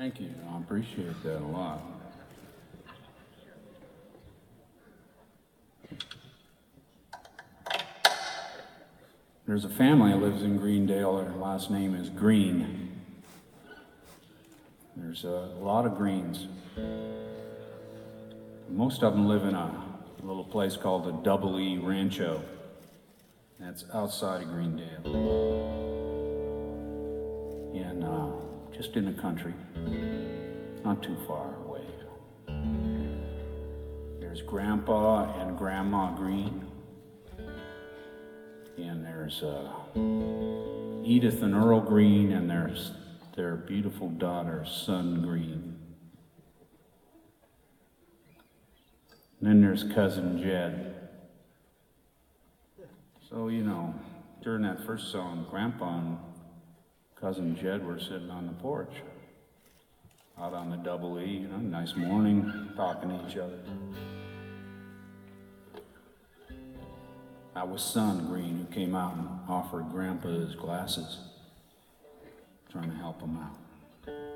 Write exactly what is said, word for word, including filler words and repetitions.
Thank you. I appreciate that a lot. There's a family that lives in Greendale. Their last name is Green. There's a lot of Greens. Most of them live in a little place called the Double E Rancho. That's outside of Greendale. And uh, just in the country, not too far away. There's Grandpa and Grandma Green. And there's uh, Edith and Earl Green, and there's their beautiful daughter, Son Green. And then there's Cousin Jed. So, you know, during that first song, Grandpa and Cousin Jed were sitting on the porch, out on the Double E, you know, nice morning, talking to each other. That was Son Green, who came out and offered Grandpa his glasses, trying to help him out.